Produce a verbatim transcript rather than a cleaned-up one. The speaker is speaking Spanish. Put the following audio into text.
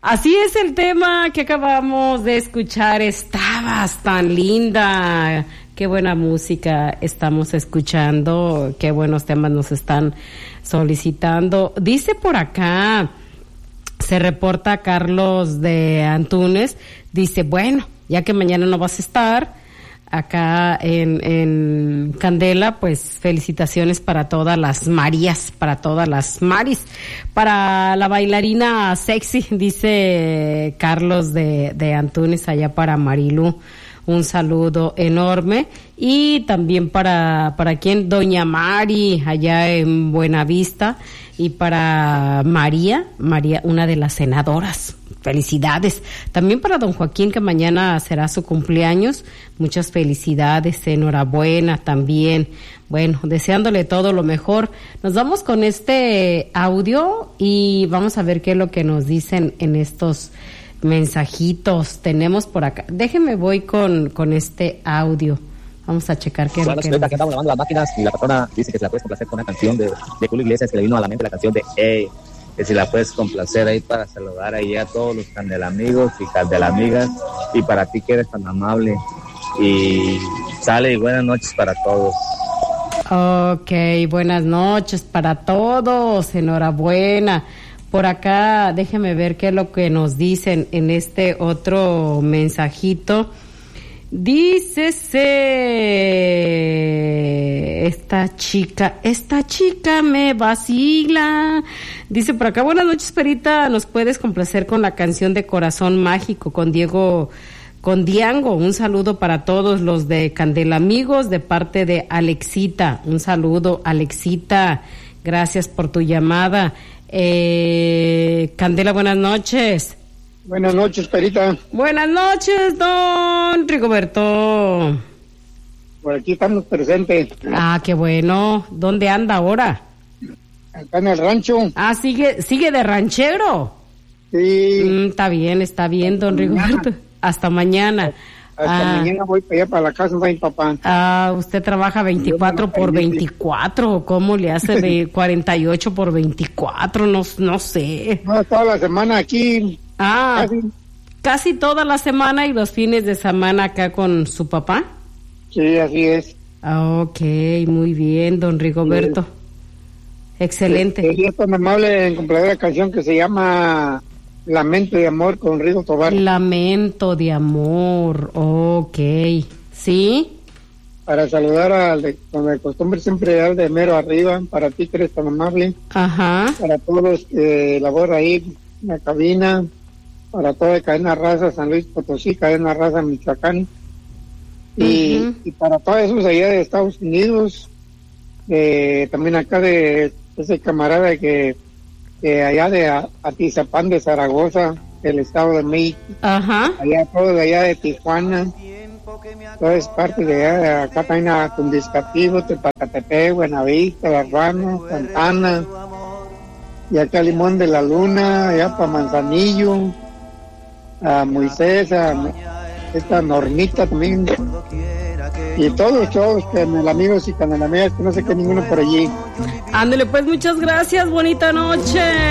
Así es el tema que acabamos de escuchar. Estabas tan linda. Qué buena música estamos escuchando. Qué buenos temas nos están solicitando. Dice por acá, se reporta Carlos de Antunes. Dice, bueno, ya que mañana no vas a estar acá en, en Candela, pues felicitaciones para todas las Marías, para todas las Maris, para la bailarina sexy, dice Carlos de, de Antunes, allá para Marilú, un saludo enorme, y también para, para quien, Doña Mari, allá en Buenavista, y para María, María, una de las senadoras. Felicidades. También para don Joaquín, que mañana será su cumpleaños. Muchas felicidades, enhorabuena también. Bueno, deseándole todo lo mejor. Nos vamos con este audio y vamos a ver qué es lo que nos dicen en estos mensajitos. Tenemos por acá. Déjeme, voy con, con este audio. Vamos a checar qué es bueno, lo que nos... nos... que estamos lavando las máquinas y la persona dice que se la puedes complacer con una canción de, de Julio Iglesias, que le vino a la mente la canción de Hey. Que si la puedes complacer ahí para saludar ahí a todos los candelamigos y candelamigas, y para ti que eres tan amable, y sale, y buenas noches para todos. Ok, buenas noches para todos, enhorabuena. Por acá, déjeme ver qué es lo que nos dicen en este otro mensajito. Dícese, esta chica, esta chica me vacila. Dice por acá, buenas noches, Perita, ¿nos puedes complacer con la canción de Corazón Mágico con Diego, con Diango? Un saludo para todos los de Candela Amigos, de parte de Alexita. Un saludo, Alexita, gracias por tu llamada. Eh, Candela, buenas noches. Buenas noches, Perita. Buenas noches, don Rigoberto. Por aquí estamos presentes. Ah, qué bueno. ¿Dónde anda ahora? Acá en el rancho. Ah, sigue sigue de ranchero. Sí. Mm, está bien, está bien, don Rigoberto. Hasta mañana. Hasta ah, mañana voy para allá, para la casa de mi papá. Ah, usted trabaja veinticuatro por veinticuatro. ¿Cómo le hace de cuarenta y ocho por veinticuatro? No, no sé. No, toda la semana aquí. Ah, casi. casi toda la semana y los fines de semana acá con su papá. Sí, así es. Ah, ok, muy bien, don Rigoberto. Sí. Excelente. Sería tan amable en cumplir la canción que se llama Lamento de Amor con Rigo Tobar. Lamento de Amor, ok. ¿Sí? Para saludar al de, como de costumbre siempre dar de mero arriba, para ti que eres tan amable. Ajá. Para todos los que laboran ahí en la cabina, para toda Cadena Raza, San Luis Potosí, Cadena Raza, Michoacán. Y, uh-huh. y para todos esos allá de Estados Unidos, eh, también acá de ese camarada que, que allá de Atizapán de Zaragoza, el Estado de México, ajá, allá todos de allá de Tijuana, toda es parte de allá, de acá también a Tundiscativo, Tepacatepec, Buenavista, Las Ramas, Santana, y acá Limón de la Luna, allá para Manzanillo, a Moisés, a esta Normita también, y todos, todos, amigos y canelamigas, que no sé qué ninguno por allí. Ándale, pues, muchas gracias, bonita noche.